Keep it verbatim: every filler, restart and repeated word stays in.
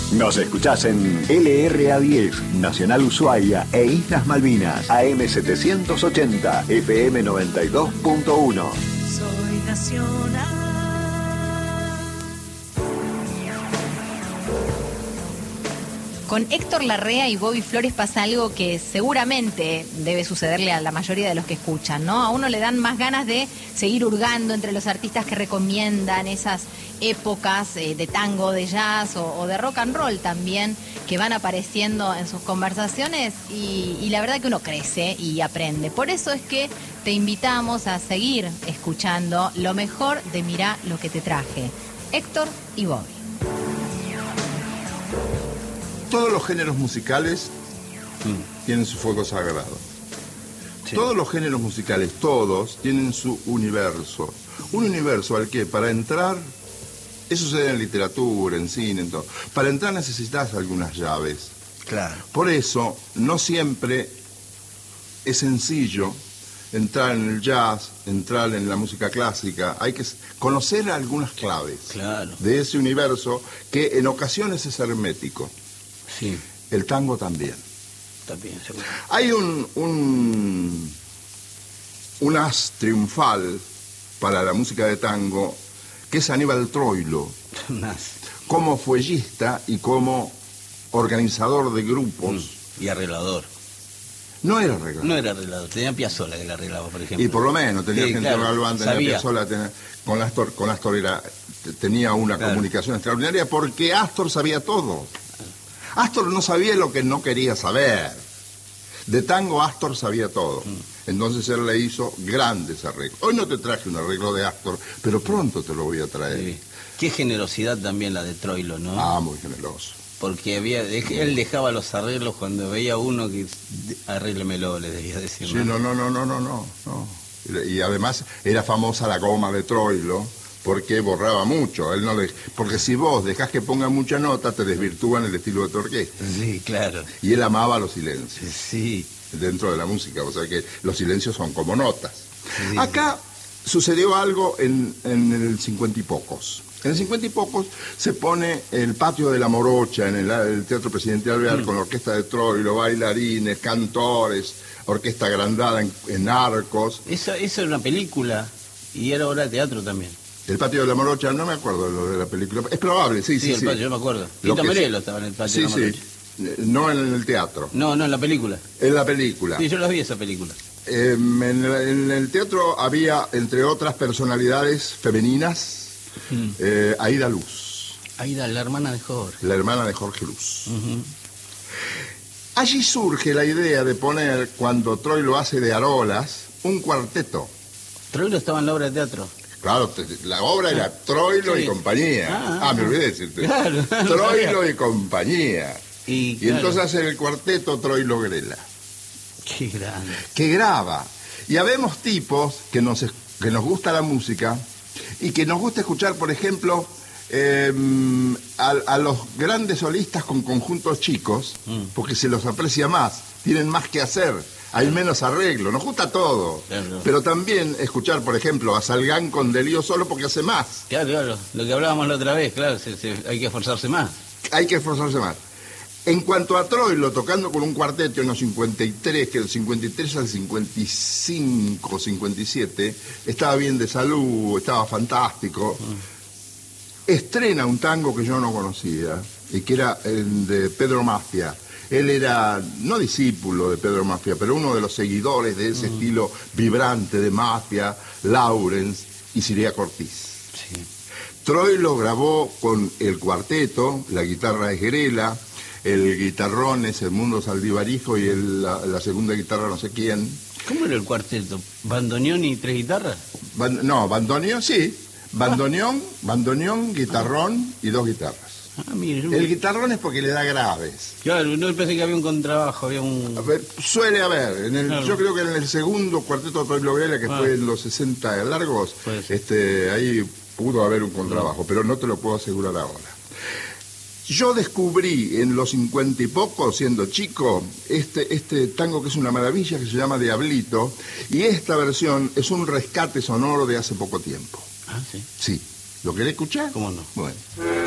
Nos escuchás en L R A diez, Nacional Ushuaia e Islas Malvinas, A M setecientos ochenta, F M noventa y dos punto uno. Soy nacional. Con Héctor Larrea y Bobby Flores pasa algo que seguramente debe sucederle a la mayoría de los que escuchan, ¿no? A uno le dan más ganas de seguir hurgando entre los artistas que recomiendan, esas épocas eh, de tango, de jazz o, o de rock and roll también, que van apareciendo en sus conversaciones y, y la verdad que uno crece y aprende. Por eso es que te invitamos a seguir escuchando lo mejor de Mirá lo que te traje. Héctor y Bobby. Todos los géneros musicales mm. tienen su fuego sagrado. Sí. Todos los géneros musicales, todos, tienen su universo. Un universo al que para entrar, eso sucede en literatura, en cine, en todo. Para entrar necesitas algunas llaves. Claro. Por eso, no siempre es sencillo entrar en el jazz, entrar en la música clásica. Hay que conocer algunas claves claro. de ese universo que en ocasiones es hermético. Sí. El tango también. También, seguro. Hay un, un, un as triunfal para la música de tango, que es Aníbal Troilo, como fuellista y como organizador de grupos. Mm, y arreglador. No era arreglador. No era arreglador, tenía Piazzolla que le arreglaba, por ejemplo. Y por lo menos, tenía sí, gente claro, Galván, tenía Piazzolla, tenía, con Astor, con Astor era, tenía una claro. comunicación extraordinaria porque Astor sabía todo. Astor no sabía lo que no quería saber. De tango Astor sabía todo. Mm. Entonces él le hizo grandes arreglos. Hoy no te traje un arreglo de Astor, pero pronto te lo voy a traer. Sí. Qué generosidad también la de Troilo, ¿no? Ah, muy generoso. Porque había, él dejaba los arreglos cuando veía uno que arréglemelo, le debía decir. Sí, no, no, no, no, no, no. no. Y además era famosa la goma de Troilo, porque borraba mucho. Él no le... Porque si vos dejás que ponga mucha nota, te desvirtúan el estilo de tu orquesta. Sí, claro. Y él amaba los silencios. Sí. Dentro de la música, o sea que los silencios son como notas. Sí. Acá sucedió algo en, en el cincuenta y pocos. En el cincuenta y pocos se pone el patio de la Morocha en el, el Teatro Presidente Alvear mm. con la orquesta de Troilo, bailarines, cantores, orquesta agrandada en, en arcos. Eso, eso era una película y era obra de teatro también. El patio de la Morocha, no me acuerdo de lo de la película. Es probable, sí, sí, sí. Sí, el patio, yo me acuerdo. Tito Merelo estaba en el patio sí, de la Morocha. Sí, no en el teatro. No, no, en la película. En la película. Sí, yo la vi esa película. Eh, en, en el teatro había, entre otras personalidades femeninas, mm. eh, Aida Luz. Aida, la hermana de Jorge. La hermana de Jorge Luz. Uh-huh. Allí surge la idea de poner, cuando Troilo hace de Arolas, un cuarteto. Troilo estaba en la obra de teatro. Claro, la obra era Troilo sí. y compañía. Ah, ah, me olvidé de decirte. Claro, Troilo y compañía. Y, y claro. entonces hace el cuarteto Troilo Grela. Qué grande. Que graba. Y habemos tipos que nos, que nos gusta la música y que nos gusta escuchar, por ejemplo, eh, a, a los grandes solistas con conjuntos chicos, mm. porque se los aprecia más, tienen más que hacer. Hay menos arreglo, nos gusta todo. Claro. Pero también escuchar, por ejemplo, a Salgán con Delío solo porque hace más. Claro, claro, lo que hablábamos la otra vez, claro, se, se, hay que esforzarse más. Hay que esforzarse más. En cuanto a Troilo, tocando con un cuarteto en los cincuenta y tres, que del cincuenta y tres al cincuenta y cinco, cincuenta y siete, estaba bien de salud, estaba fantástico. Mm. Estrena un tango que yo no conocía, y que era el de Pedro Mafia. Él era, no discípulo de Pedro Mafia, pero uno de los seguidores de ese mm. estilo vibrante de Mafia, Lawrence y Siria Cortiz. Sí. Troilo grabó con el cuarteto, la guitarra es Grela, el guitarrón es Edmundo Saldivarijo y el, la, la segunda guitarra no sé quién. ¿Cómo era el cuarteto? ¿Bandoneón y tres guitarras? Ban, no, bandoneón, sí. Bandoneón, ah. bandoneón, guitarrón y dos guitarras. Ah, mire, yo... El guitarrón es porque le da graves. Claro, no pensé que había un contrabajo, había un... A ver, suele haber. En el, claro. Yo creo que en el segundo cuarteto de Troilo Grela, que ah. fue en los sesenta largos, pues. este, ahí pudo haber un contrabajo, no. pero no te lo puedo asegurar ahora. Yo descubrí en los cincuenta y poco, siendo chico, este, este tango que es una maravilla, que se llama Diablito, y esta versión es un rescate sonoro de hace poco tiempo. Ah, sí. Sí. ¿Lo querés escuchar? ¿Cómo no? Bueno.